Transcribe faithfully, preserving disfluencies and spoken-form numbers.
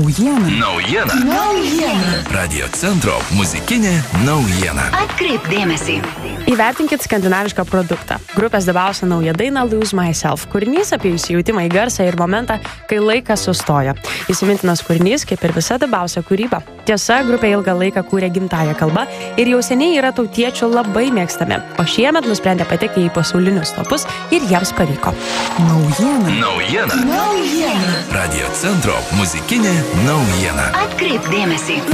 Naujiena. Naujiena. Naujiena. Radio centro muzikinė naujiena. Atkreipk dėmesį. Įvertinkit skandinavišką produktą. Grupės debiausia nauja daina Lose Myself. Kūrinys apie įsijautimą į garsą ir momentą, kai laikas sustoja. Įsimintinas kūrinys, kaip ir visa debiausia kūryba. Tiesa, grupė ilgą laiką kūrė gimtąją kalbą ir jau seniai yra tautiečių labai mėgstami. O šiemet nusprendė patekti į pasaulinius topus ir jiems pavyko. Naujiena. Naujiena. Naujiena. Radio centro muzikinė naujiena. Atkreipk dėmesį.